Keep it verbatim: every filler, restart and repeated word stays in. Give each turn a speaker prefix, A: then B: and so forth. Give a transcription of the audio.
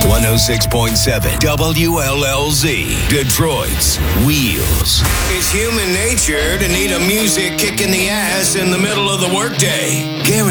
A: one oh six point seven W L L Z, Detroit's Wheels. It's human nature to need a music kick in the ass in the middle of the workday. Guaranteed